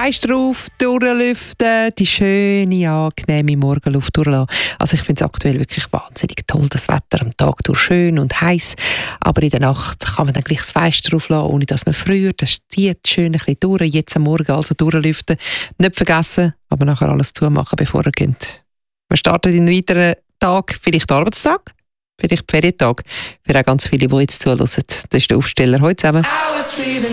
Fenster auf, durchlüften, die schöne, angenehme Morgenluft durchlassen. Also ich finde es aktuell wirklich wahnsinnig toll, das Wetter am Tag durch schön und heiß, aber in der Nacht kann man dann gleich das Fenster auflassen, ohne dass man friert. Das zieht schön ein bisschen durch, jetzt am Morgen also durchlüften. Nicht vergessen, aber nachher alles zumachen, bevor ihr geht. Wir starten in einen weiteren Tag, vielleicht Arbeitstag, vielleicht Ferientag. Für auch ganz viele, die jetzt zuhören. Das ist der Aufsteller heute zusammen.